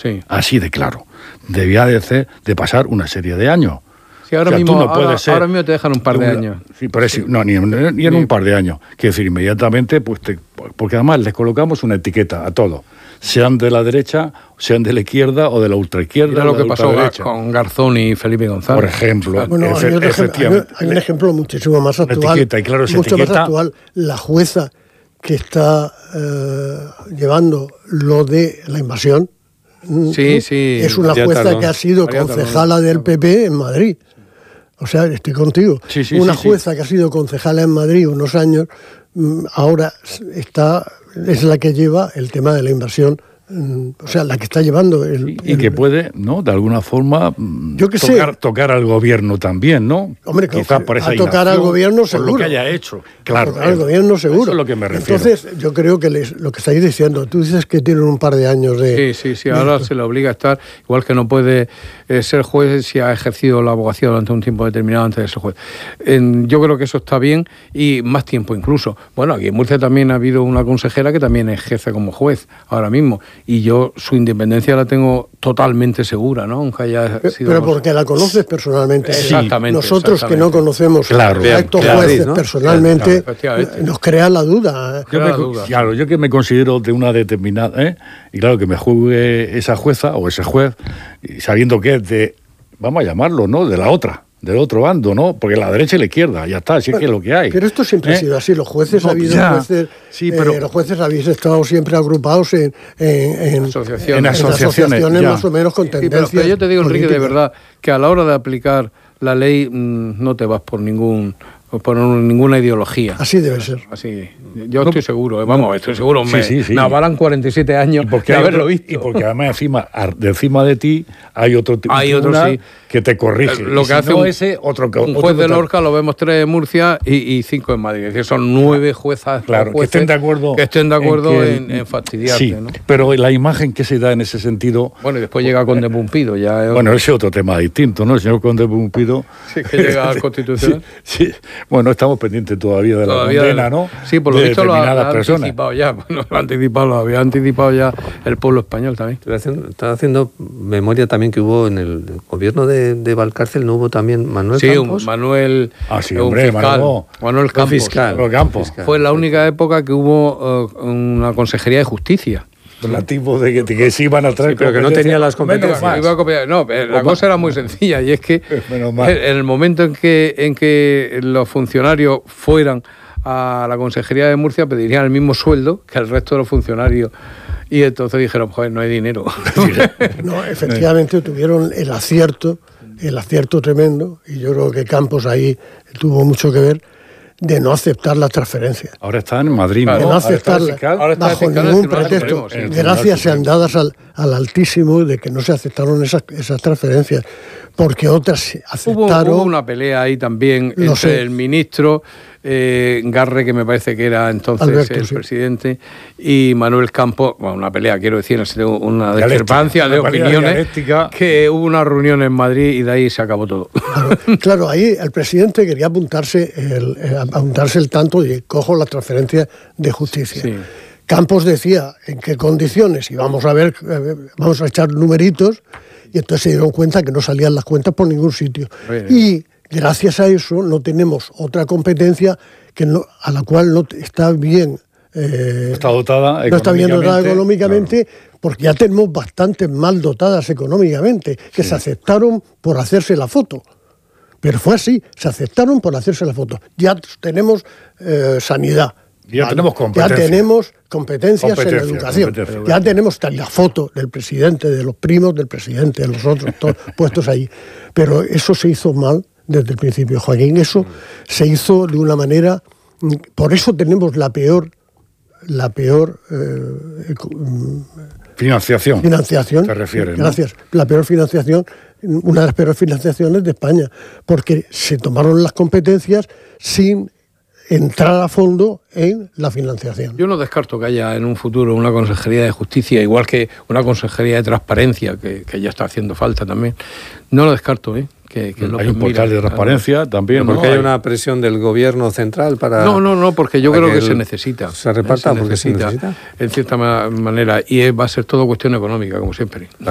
Sí. Así de claro. Debía de pasar una serie de años. Sí, ahora mismo te dejan un par de años. Sí, pero sí. No, ni en un par de años. Quiero decir, inmediatamente, porque además les colocamos una etiqueta a todos. Sean de la derecha, sean de la izquierda o de la ultraizquierda. Era lo que pasó con Garzón y Felipe González. Por ejemplo. Bueno, hay un ejemplo muchísimo más actual. Etiqueta, y claro, mucho más actual. La jueza que está llevando lo de la invasión. Sí. Es una jueza que ha sido concejala del PP en Madrid. O sea, estoy contigo. Una jueza que ha sido concejala en Madrid unos años, ahora es la que lleva el tema de la invasión. O sea, la que está llevando y que puede, ¿no?, de alguna forma tocar al gobierno también, ¿no? Hombre, quizás por esa tocar al gobierno seguro. Por lo que haya hecho, claro. Tocar al gobierno seguro. Eso es lo que me refiero. Entonces, yo creo que lo que estáis diciendo, tú dices que tienen un par de años de... Sí, ahora se le obliga a estar, igual que no puede ser juez si ha ejercido la abogacía durante un tiempo determinado antes de ser juez. Yo creo que eso está bien y más tiempo incluso. Bueno, aquí en Murcia también ha habido una consejera que también ejerce como juez ahora mismo. Y yo su independencia la tengo totalmente segura, ¿no? Aunque haya sido... Pero porque la conoces personalmente. Exactamente. Nosotros que no conocemos a estos jueces personalmente, nos crea la duda. Claro, yo que me considero de una determinada... Y claro, que me juzgue esa jueza o ese juez, sabiendo que es de... Vamos a llamarlo, ¿no?, de la otra. Del otro bando, ¿no? Porque la derecha y la izquierda, ya está, así es que es lo que hay. Pero esto siempre ha sido así, los jueces los jueces habéis estado siempre agrupados en asociaciones más o menos con tendencias pero yo te digo, Enrique, políticas. de verdad, que a la hora de aplicar la ley no te vas por ninguna ideología. Así debe ser. Así, yo estoy seguro, estoy seguro. Me avalan 47 años de haberlo visto. Y porque además encima de ti hay otro tribunal que te corrige. Lo que hace un juez de Lorca, lo vemos 3 en Murcia y 5 en Madrid. Es decir, son 9 juezas. Claro, que estén de acuerdo. En fastidiarte. Sí, ¿no? pero la imagen que se da en ese sentido... Bueno, y después llega Conde Pumpido. Bueno, ese es otro tema distinto, ¿no? El señor Conde Pumpido... Sí, que llega al Constitucional. Sí. Bueno, estamos pendientes todavía de la condena, ¿no? Sí, por lo visto lo ha anticipado ya. Bueno, lo había anticipado ya el pueblo español también. Estaba haciendo memoria también que hubo en el gobierno de Valcárcel, ¿no hubo también Manuel Campos? Sí, Manuel... Manuel Campos. Fue la única época que hubo una consejería de justicia. Relativo de que sí iban a traer... Sí, pero que no tenía las competencias. La cosa era muy sencilla, y es que en el momento en que los funcionarios fueran a la Consejería de Murcia pedirían el mismo sueldo que el resto de los funcionarios. Y entonces dijeron, joder, no hay dinero. No, efectivamente tuvieron el acierto tremendo, y yo creo que Campos ahí tuvo mucho que ver, de no aceptar las transferencias. Ahora están en Madrid, ¿no? De no aceptarlas bajo ningún pretexto. Gracias sean dadas al Altísimo de que no se aceptaron esas transferencias, porque otras aceptaron... Hubo una pelea ahí también entre el ministro Garre, que me parece que era entonces Alberto, presidente, y Manuel Campos. Bueno, una pelea, quiero decir, una discrepancia de opiniones, que hubo una reunión en Madrid y de ahí se acabó todo. Claro, ahí el presidente quería apuntarse el tanto y cojo las transferencias de justicia. Sí. Campos decía en qué condiciones, y vamos a echar numeritos, y entonces se dieron cuenta que no salían las cuentas por ningún sitio. Y gracias a eso no tenemos otra competencia a la cual no está bien... no está dotada económicamente, claro. Porque ya tenemos bastante mal dotadas económicamente, que se aceptaron por hacerse la foto. Pero fue así, se aceptaron por hacerse la foto. Ya tenemos sanidad. Ya tenemos competencias en la educación. Ya tenemos la foto del presidente, de los primos del presidente, de los otros, todos puestos ahí. Pero eso se hizo mal desde el principio, Joaquín. Eso se hizo de una manera... Por eso tenemos la peor financiación. ¿Te refieres? Gracias. ¿No? La peor financiación, una de las peores financiaciones de España, porque se tomaron las competencias sin entrar a fondo en la financiación. Yo no descarto que haya en un futuro una consejería de justicia, igual que una consejería de transparencia, que ya está haciendo falta también. No lo descarto, que hay un portal de transparencia también. Porque hay una presión del gobierno central para... No, porque yo creo que se necesita. Se reparta porque se necesita. En cierta manera, y va a ser todo cuestión económica, como siempre.